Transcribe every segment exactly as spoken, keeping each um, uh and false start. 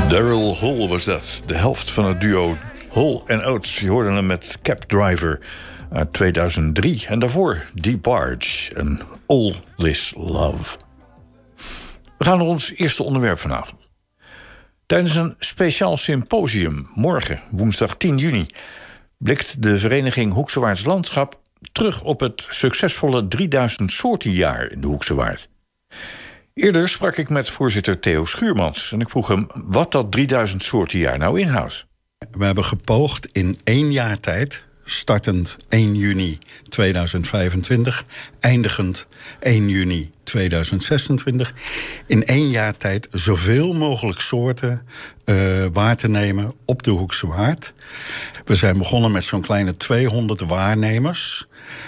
Daryl Hall was dat, de helft van het duo Hall en Oates. Je hoorde hem met Cab Driver uit tweeduizend drie. En daarvoor Deep Barge en All This Love. We gaan naar ons eerste onderwerp vanavond. Tijdens een speciaal symposium, morgen, woensdag tien juni... blikt de vereniging Hoekse Waards Landschap terug op het succesvolle drieduizend soortenjaar in de Hoekse Waard. Eerder sprak ik met voorzitter Theo Schuurmans en ik vroeg hem wat dat drieduizend soortenjaar nou inhoudt. We hebben gepoogd in één jaar tijd, startend één juni tweeduizend vijfentwintig... eindigend één juni tweeduizend zesentwintig... in één jaar tijd zoveel mogelijk soorten uh, waar te nemen op de Hoekse Waard. We zijn begonnen met zo'n kleine tweehonderd waarnemers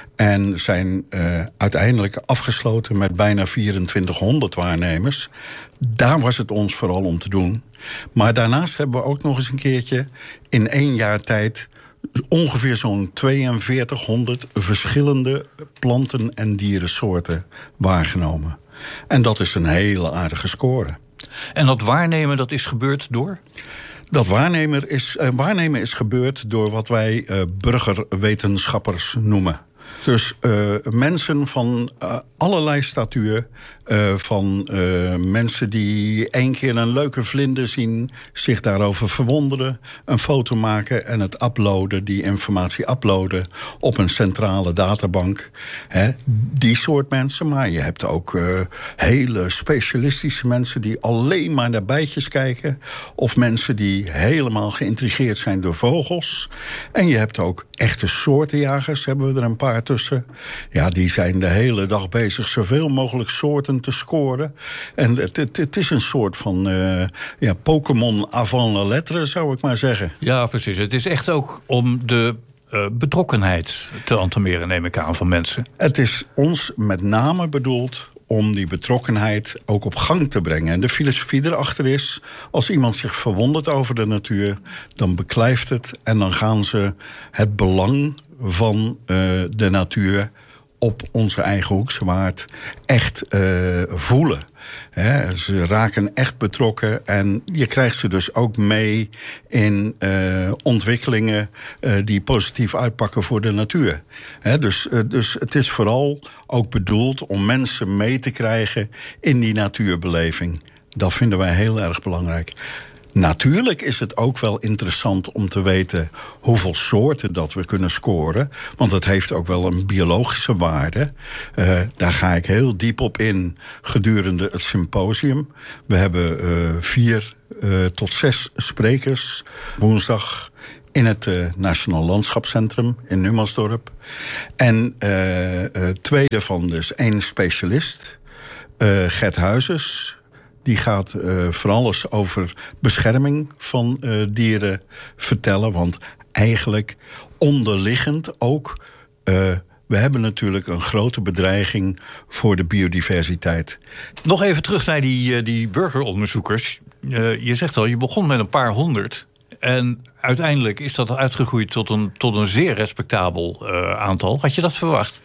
en zijn uh, uiteindelijk afgesloten met bijna vierentwintighonderd waarnemers. Daar was het ons vooral om te doen. Maar daarnaast hebben we ook nog eens een keertje in één jaar tijd ongeveer zo'n tweeënveertighonderd verschillende planten- en dierensoorten waargenomen. En dat is een hele aardige score. En dat waarnemen, dat is gebeurd door? Dat waarnemen is, uh, waarnemen is gebeurd door wat wij uh, burgerwetenschappers noemen. Dus uh, mensen van uh, allerlei statuur. Uh, van uh, mensen die één keer een leuke vlinder zien, zich daarover verwonderen, een foto maken en het uploaden, die informatie uploaden op een centrale databank. He, die soort mensen. Maar je hebt ook uh, hele specialistische mensen die alleen maar naar bijtjes kijken. Of mensen die helemaal geïntrigeerd zijn door vogels. En je hebt ook echte soortenjagers, hebben we er een paar tussen. Ja, die zijn de hele dag bezig zoveel mogelijk soorten te scoren. En het, het, het is een soort van uh, ja, Pokémon avant la lettre, zou ik maar zeggen. Ja, precies. Het is echt ook om de uh, betrokkenheid te entameren, neem ik aan, van mensen. Het is ons met name bedoeld om die betrokkenheid ook op gang te brengen. En de filosofie erachter is, als iemand zich verwondert over de natuur, dan beklijft het en dan gaan ze het belang van uh, de natuur op onze eigen Hoekse Waard echt uh, voelen. He, ze raken echt betrokken en je krijgt ze dus ook mee in uh, ontwikkelingen uh, die positief uitpakken voor de natuur. He, dus, uh, dus het is vooral ook bedoeld om mensen mee te krijgen in die natuurbeleving. Dat vinden wij heel erg belangrijk. Natuurlijk is het ook wel interessant om te weten hoeveel soorten dat we kunnen scoren. Want het heeft ook wel een biologische waarde. Uh, daar ga ik heel diep op in gedurende het symposium. We hebben uh, vier uh, tot zes sprekers woensdag in het uh, Nationaal Landschapscentrum in Numansdorp. En uh, uh, tweede van dus één specialist, uh, Gert Huizes. Die gaat uh, voor alles over bescherming van uh, dieren vertellen. Want eigenlijk onderliggend ook, Uh, we hebben natuurlijk een grote bedreiging voor de biodiversiteit. Nog even terug naar die, uh, die burgeronderzoekers. Uh, je zegt al, je begon met een paar honderd. En uiteindelijk is dat uitgegroeid tot een, tot een zeer respectabel uh, aantal. Had je dat verwacht?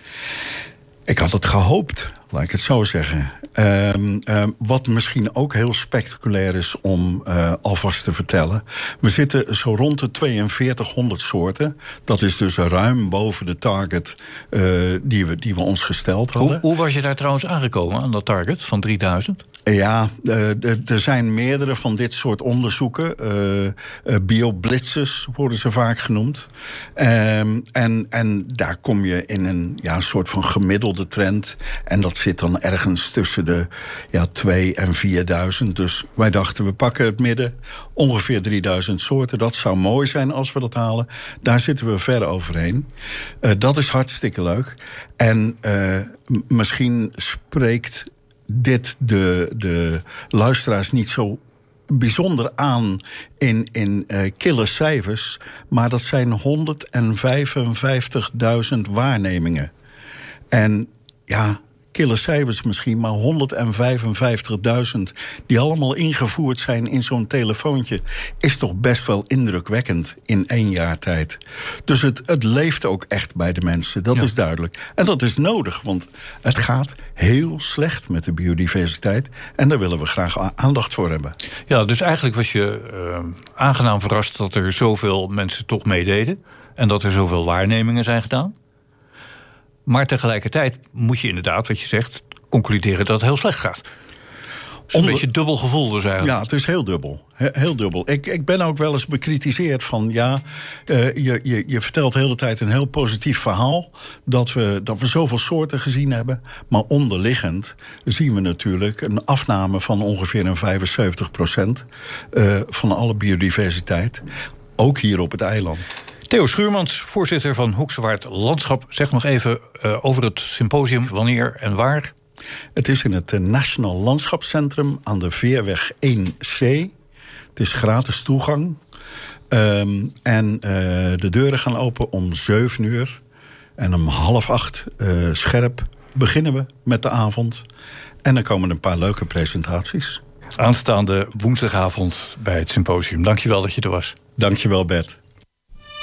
Ik had het gehoopt, laat ik het zo zeggen. Uh, uh, wat misschien ook heel spectaculair is om uh, alvast te vertellen. We zitten zo rond de tweeënveertighonderd soorten. Dat is dus ruim boven de target uh, die, we, die we ons gesteld hadden. Hoe, hoe was je daar trouwens aangekomen aan dat target van drieduizend? Ja, uh, er zijn meerdere van dit soort onderzoeken. Uh, uh, bioblitzes worden ze vaak genoemd. Um, en, en daar kom je in een ja, soort van gemiddelde trend. En dat zit dan ergens tussen de ja, twee en vierduizend. Dus wij dachten, we pakken het midden. Ongeveer drieduizend soorten. Dat zou mooi zijn als we dat halen. Daar zitten we ver overheen. Uh, dat is hartstikke leuk. En uh, m- misschien spreekt dit de, de luisteraars niet zo bijzonder aan in, in uh, kille cijfers. Maar dat zijn honderdvijfenvijftigduizend waarnemingen. En ja, kille cijfers misschien, maar honderdvijfenvijftigduizend... die allemaal ingevoerd zijn in zo'n telefoontje... is toch best wel indrukwekkend in één jaar tijd. Dus het, het leeft ook echt bij de mensen, dat ja. is duidelijk. En dat is nodig, want het gaat heel slecht met de biodiversiteit... en daar willen we graag aandacht voor hebben. Ja, dus eigenlijk was je uh, aangenaam verrast... dat er zoveel mensen toch meededen... en dat er zoveel waarnemingen zijn gedaan. Maar tegelijkertijd moet je inderdaad, wat je zegt... concluderen dat het heel slecht gaat. Het is een Onder... beetje dubbel gevoel dus eigenlijk. Ja, het is heel dubbel. He- heel dubbel. Ik, ik ben ook wel eens bekritiseerd van... ja, uh, je, je, je vertelt de hele tijd een heel positief verhaal... Dat we, dat we zoveel soorten gezien hebben. Maar onderliggend zien we natuurlijk een afname van ongeveer een vijfenzeventig procent... Uh, van alle biodiversiteit. Ook hier op het eiland. Theo Schuurmans, voorzitter van Hoekse Waard Landschap. Zeg nog even uh, over het symposium. Wanneer en waar? Het is in het Nationaal Landschapscentrum aan de Veerweg één C. Het is gratis toegang. Um, en uh, de deuren gaan open om zeven uur. En om half acht uh, scherp beginnen we met de avond. En dan komen een paar leuke presentaties. Aanstaande woensdagavond bij het symposium. Dank je wel dat je er was. Dank je wel, Bert.